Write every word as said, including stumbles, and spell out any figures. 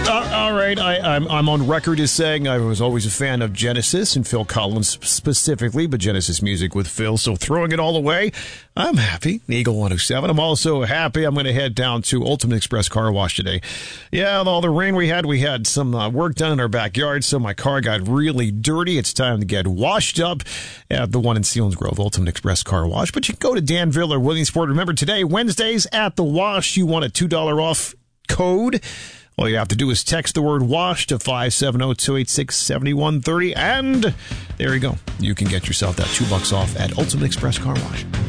Uh, all right, I, I'm, I'm on record as saying I was always a fan of Genesis and Phil Collins specifically, but Genesis music with Phil, so throwing it all away, I'm happy. Eagle one oh seven. I'm also happy I'm going to head down to Ultimate Express Car Wash today. Yeah, with all the rain we had, we had some uh, work done in our backyard, so my car got really dirty. It's time to get washed up at the one in Selinsgrove, Ultimate Express Car Wash. But you can go to Danville or Williamsport. Remember, today, Wednesdays at the Wash, you want a two dollars off code. All you have to do is text the word WASH to five seven zero, two eight six, seven one three zero, and there you go. You can get yourself that two bucks off at Ultimate Express Car Wash.